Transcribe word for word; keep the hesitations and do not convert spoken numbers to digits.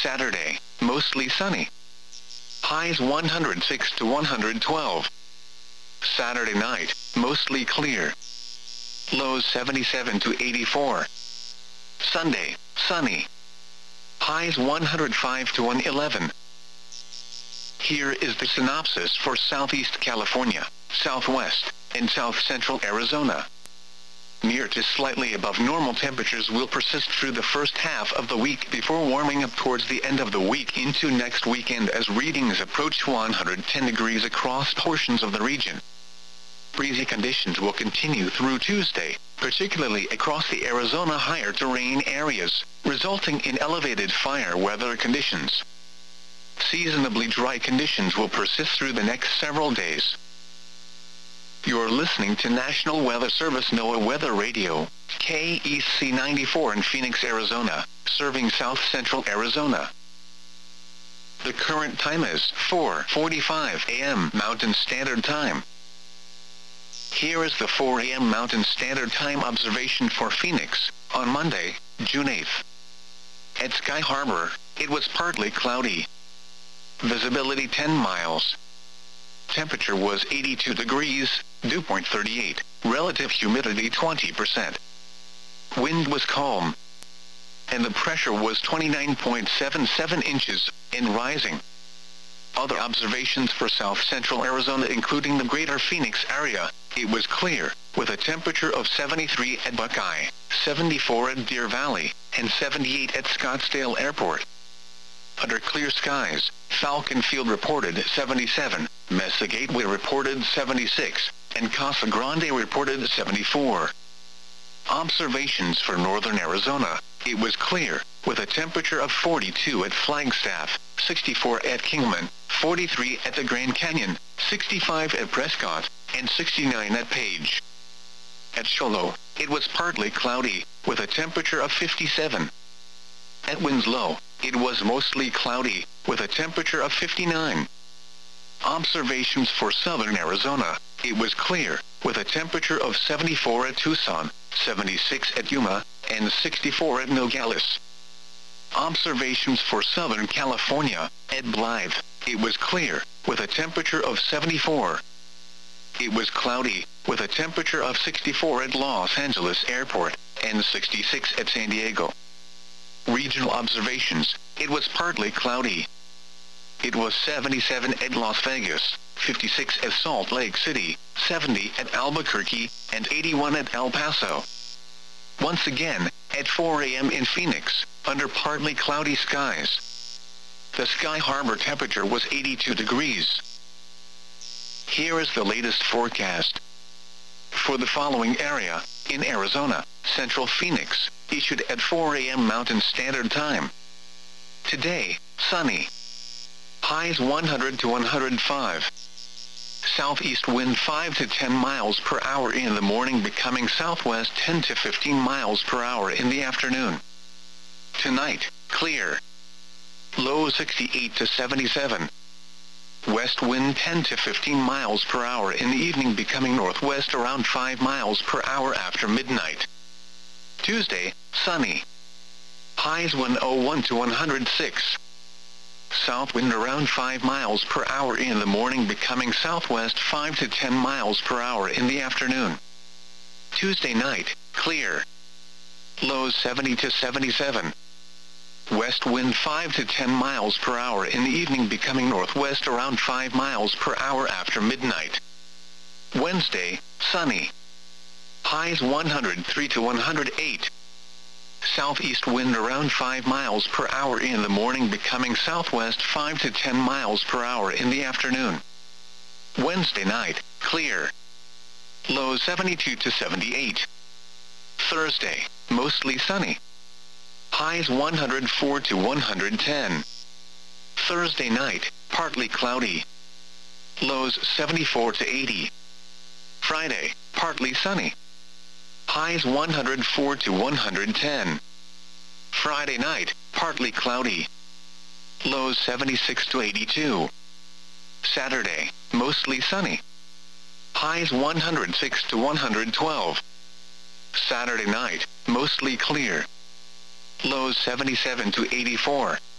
Saturday, mostly sunny. Highs one hundred six to one hundred twelve. Saturday night, mostly clear. Lows seventy-seven to eighty-four. Sunday, sunny. Highs one hundred five to one hundred eleven. Here is the synopsis for Southeast California, Southwest, and South Central Arizona. Near to slightly above normal temperatures will persist through the first half of the week before warming up towards the end of the week into next weekend as readings approach one hundred ten degrees across portions of the region. Breezy conditions will continue through Tuesday, particularly across the Arizona higher terrain areas, resulting in elevated fire weather conditions. Seasonably dry conditions will persist through the next several days. You're listening to National Weather Service NOAA Weather Radio, K E C ninety-four in Phoenix, Arizona, serving South Central Arizona. The current time is four forty-five a m Mountain Standard Time. Here is the four a m Mountain Standard Time observation for Phoenix, on Monday, June eighth. At Sky Harbor, it was partly cloudy. Visibility ten miles. Temperature was eighty-two degrees, dew point thirty-eight, relative humidity twenty percent. Wind was calm. And the pressure was twenty-nine point seven seven inches, and rising. Other observations for South Central Arizona including the greater Phoenix area, it was clear, with a temperature of seventy-three at Buckeye, seventy-four at Deer Valley, and seventy-eight at Scottsdale Airport. Under clear skies, Falcon Field reported seventy-seven, Mesa Gateway reported seventy-six, and Casa Grande reported seventy-four. Observations for northern Arizona, it was clear, with a temperature of forty-two at Flagstaff, sixty-four at Kingman, forty-three at the Grand Canyon, sixty-five at Prescott, and sixty-nine at Page. At Shoalo, it was partly cloudy, with a temperature of fifty-seven. At Winslow, it was mostly cloudy, with a temperature of fifty-nine. Observations for southern Arizona, it was clear, with a temperature of seventy-four at Tucson, seventy-six at Yuma, and sixty-four at Nogales. Observations for southern California, at Blythe, it was clear, with a temperature of seventy-four. It was cloudy, with a temperature of sixty-four at Los Angeles Airport, and sixty-six at San Diego. Regional observations, it was partly cloudy. It was seventy-seven at Las Vegas, fifty-six at Salt Lake City, seventy at Albuquerque, and eighty-one at El Paso. Once again, at four a m in Phoenix, under partly cloudy skies. The Sky Harbor temperature was eighty-two degrees. Here is the latest forecast. For the following area, in Arizona, Central Phoenix, issued at four a m Mountain Standard Time. Today, sunny. Highs one hundred to one hundred five. Southeast wind five to ten miles per hour in the morning, becoming southwest ten to fifteen miles per hour in the afternoon. Tonight, clear. Low sixty-eight to seventy-seven. West wind ten to fifteen miles per hour in the evening, becoming northwest around five miles per hour after midnight. Tuesday, sunny. Highs one oh one to one hundred six. South wind around five miles per hour in the morning, becoming southwest five to ten miles per hour in the afternoon. Tuesday night, clear. Lows seventy to seventy-seven. West wind five to ten miles per hour in the evening, becoming northwest around five miles per hour after midnight. Wednesday, sunny. Highs one hundred three to one hundred eight. Southeast wind around five miles per hour in the morning, becoming southwest five to ten miles per hour in the afternoon. Wednesday night, clear. Low seventy-two to seventy-eight. Thursday, mostly sunny. Highs one hundred four to one hundred ten. Thursday night, partly cloudy. Lows seventy-four to eighty. Friday, partly sunny. Highs one hundred four to one hundred ten. Friday night, partly cloudy. Lows seventy-six to eighty-two. Saturday, mostly sunny. Highs one hundred six to one hundred twelve. Saturday night, mostly clear. Lows seventy-seven to eighty-four.